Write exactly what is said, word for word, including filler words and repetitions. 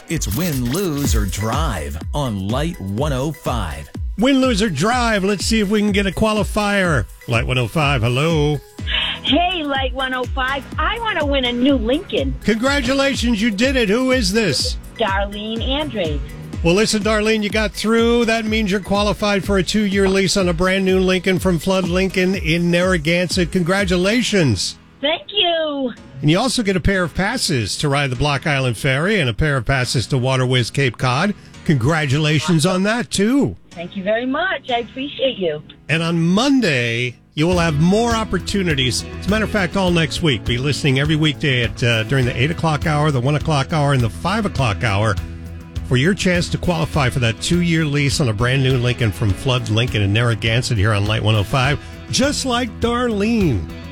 It's win, lose, or drive on Light one oh five. Win, lose, or drive. Let's see if we can get a qualifier. Light one oh five, hello. Hey, Light one oh five. I want to win a new Lincoln. Congratulations, you did it. Who is this? Darlene Andres. Well, listen, Darlene, you got through. That means you're qualified for a two-year lease on a brand new Lincoln from Flood Lincoln in Narragansett. Congratulations. Thank you. And you also get a pair of passes to ride the Block Island Ferry and a pair of passes to Waterways Cape Cod. Congratulations on that, too. Thank you very much. I appreciate you. And on Monday, you will have more opportunities. As a matter of fact, all next week. Be listening every weekday at uh, during the eight o'clock hour, the one o'clock hour, and the five o'clock hour for your chance to qualify for that two-year lease on a brand new Lincoln from Flood Lincoln in Narragansett here on Light one oh five, just like Darlene.